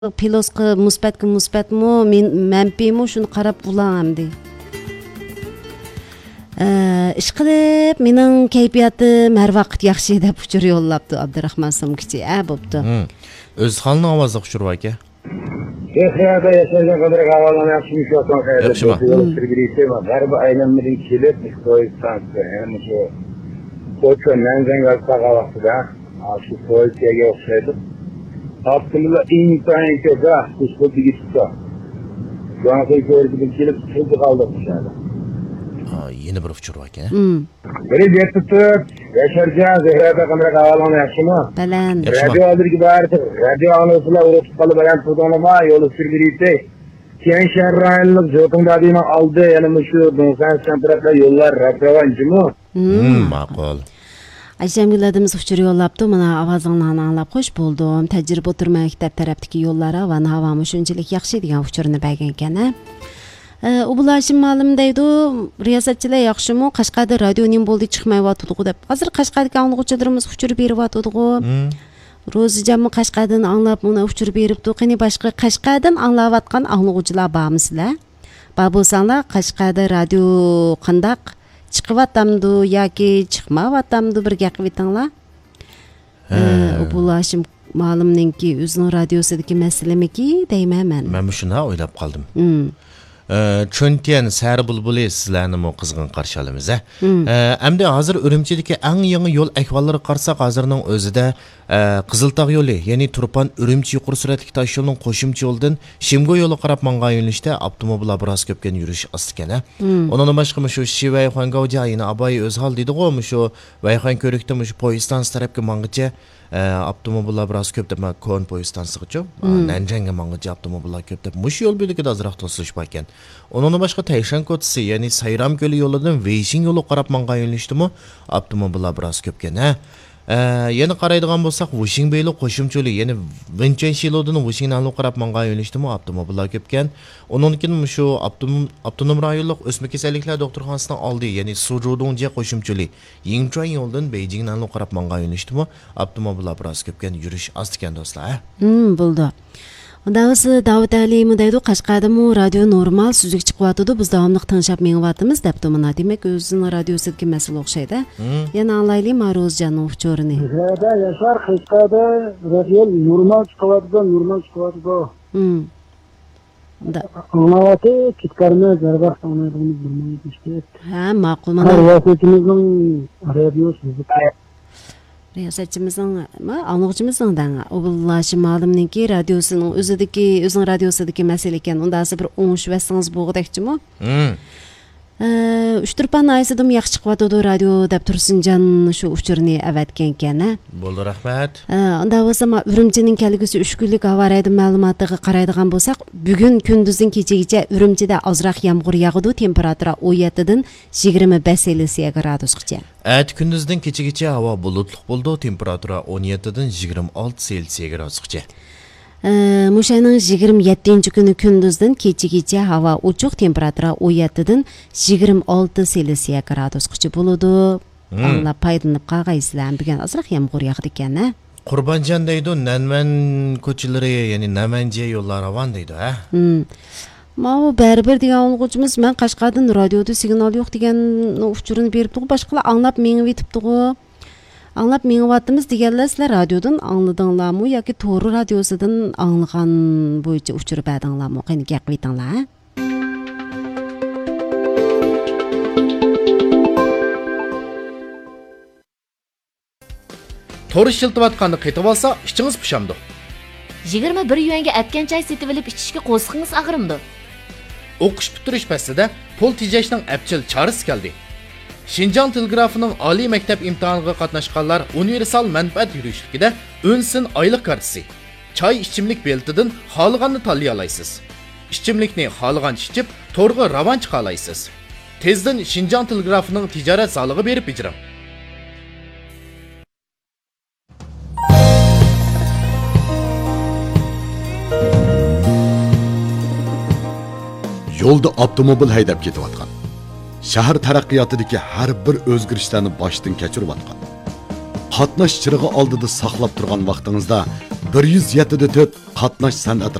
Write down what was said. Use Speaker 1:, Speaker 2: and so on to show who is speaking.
Speaker 1: Pilosqa musbatmi, manfiymi shuni qarab bulamdi. Ish qilib, mening kayfiyatim har vaqt yaxshi deb uchur yo'llabdi Abdurahmon Sumkichi. Bo'pti.
Speaker 2: O'z holini ovozga ushirib aka.
Speaker 3: Texnikada yashagan qadar havolan yaxshi yo'qsan qayerda.
Speaker 2: Yaxshimi?
Speaker 3: G'arb aylanmadan kelib, Qo'yistonga, ya'ni shu Qo'yton Nanjanga vaqtida, shu Qo'ytonga o'xshaydi. Abdullah intayin ko'pa, kuchli yigitda. Yo'nqay ko'rib kelib, chiqib qoldi o'shada.
Speaker 2: Yeni bir uçurib aka.
Speaker 3: Biri yetibdi, Yasharjon Zehrada qanday havolan yaxshimi?
Speaker 1: Balan.
Speaker 3: Radio aldirgi bardi. Radio anonslar o'tib qolib baland fotonoma yo'l sürgüriydi. Keyin shahar rayonlik jo'qinda deyman oldi, yana shu 90 santimetr yo'llar rapravanjimi?
Speaker 2: Ma'qul.
Speaker 1: Ayşemgiladimiz uçur yo'llabdi. Mana ovozingni anglab qo'sh bo'ldim. Tajriba o'tirma maktab tarafdagi yo'llari va havomi shunchalik yaxshi degan uçurni bergan ekan. Ubulaşım ma'lum deydi, riyosatchilar yaxshimi? Qashqarda radioning bo'ldi chiqmayotdi deb. Hozir Qashqardagi anglag'uvchilarimiz uchirib beryapti. Ro'zijammi Qashqardan anglab, uni uchirib beribdi. Qani boshqa Qashqardan anglayotgan anglag'uvchilar bormisizlar? Bor bo'lsanglar, Qashqarda radio qandaq chiqyaptamdi yoki chiqmayaptamdi bir gap aytinglar. Ubulaşım ma'lumninki o'zining radiosidagi masalamiki deyman men.
Speaker 2: Men shuni o'ylab qoldim. Chuntiyan sari bulbuli sizlarni qizg'in qarshi olamiz. Endi hozir Urumchidagi eng yangi yo'l ahvollari qarasak, hozirning o'zida Qiziltog' yo'li, ya'ni Turpan Urumchi yuqori suratli tosh yo'lining qo'shimcha yo'ldan Shimgo yo'li qarab mangan yo'nalishda avtomobillar biroz ko'pgan yurish ostikan. Undan boshqa shu Shivayxon Gavjayini Abay o'z hol deydi-ku, shu Vayxon ko'rikda shu poyezdan tarafga mangicha avtomobillar biroz ko'p deb kon poyezdansigacha Nanjanga mangicha avtomobillar ko'p deb mush yo'l bo'ligida ozroq to'silish bor ekan. Undan boshqa Tayshan ko'tisi, ya'ni Sayram ko'li yo'lidan Veyshin yo'li qarab mangan yo'nalishdimi avtomobillar biroz ko'p ekan. Yana qaraydigan bo'lsak, Washingtonbeyli qo'shimcha yo'li, ya'ni Vincenzo yo'lidan Washingtonga qarab mangan yo'nalishdimi avtomobillar ko'p ekan. Undan keyin shu avtonom rayonlik o'sma kasalliklar doktorxonasining oldi, ya'ni Suzhudongje qo'shimcha yo'li, Yingchuan yo'ldan Beijingga qarab mangan yo'nalishdimi avtomobillar biroz ko'p ekan, yurish ost ekan do'stlar.
Speaker 1: Bo'ldi. Davisi Davud Aliymi deydi, Qashqardami radio normal suzuk chiqyapti, biz davomli tinglab mengyapmiz debdi. Mana demak o'zining radiosidagi masala o'xshaydi. Yana anglaylik Marozjonning uchorini.
Speaker 3: Yashar Qashqarda radio normal chiqyapti. Anlayapti, kitkarni zarbax sonayimiz bilmaydi işte.
Speaker 1: Ma'qul. Mana
Speaker 3: riyosatchimizning radiosi
Speaker 1: riyosatchimizning, anglag'uvchimizning Ubulaşım ma'lumninki radiosining o'zining radiosidagi masala ekan. Unda bir o'ngish vasangiz bo'g'dakchimi? Turpan aysidim yaxshi chiqyapti radio deb Tursinjon shu uchurni avatgan ekan.
Speaker 2: Bo'ldi, rahmat.
Speaker 1: Unda bo'lsa Urumchining kelgusi 3 kunlik havo ma'lumotiga qaraydigan bo'lsak, bugun kunduzning kechagacha Urumchida ozroq yomg'ir yog'di, temperatura 17 dan 25 Selsiya gradusgacha.
Speaker 2: Kunduzdan kechagacha havo bulutli bo'ldi, temperatura 17 dan 26 Selsiya gradusgacha.
Speaker 1: Muşayning 27-kuni kunduzdan kechagacha havo ochiq, temperatura 17 dan 26 Selsiya gradusgacha bo'ladi. Anglab foydalanib qolgaysizlar. Bugun ozroq yomg'ir yog'di ekan.
Speaker 2: Qurbanjon deydi, Nanman ko'chalari, ya'ni Namanje yo'llari ravon deydi,
Speaker 1: Mana baribir degan o'quvchimiz men Qashqardan radioda signal yo'q degan uchurini beribdi. Boshqalar anglab menga yetibdi. Anglab mengyapmiz deganlar sizlar radiodan angladinglarmi yoki to'g'ri radiosidan anglagan bo'yicha uchirib berdinglarmi? Qani gap aytinglar.
Speaker 2: To'g'ri shiltiyotganni qaytib olsa, ichingiz pishamdi.
Speaker 4: 21 yuanga atgan choy setib olib ichishga qo'ziqingiz og'rimdi.
Speaker 2: O'qish bitirish paslida pul tejashning apchil chorasi keldi. Şinjan Telegrafining oliy maktab imtihoniga qatnashganlar universal manfaat yurishligida o'nsin oylik kartasi, choy ichimlik beltidan xohlaganni tanlay olasiz. Ichimlikni xohlagancha ichib, to'g'ri ravon chiqa olasiz. Tezdan Şinjan Telegrafining tijorat solig'i berib ijram.
Speaker 5: Yo'lda avtomobil haydab ketayotgan. Shahar taraqqiyotidagi har bir o'zgarishlarni boshdan kechirib atgan. qatnash chirig'i oldida saqlab turgan vaqtingizda 107.4 qatnash san'at